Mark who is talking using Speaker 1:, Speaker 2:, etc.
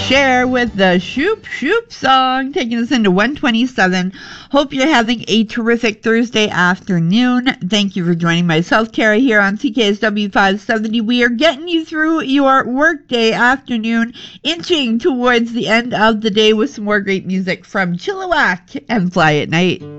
Speaker 1: Cher with the Shoop Shoop song, taking us into 127. Hope you're having a terrific Thursday afternoon. Thank you for joining myself, Kara, here on CKSW 570. We are getting you through your workday afternoon, inching towards the end of the day with some more great music from Chilliwack and Fly at Night.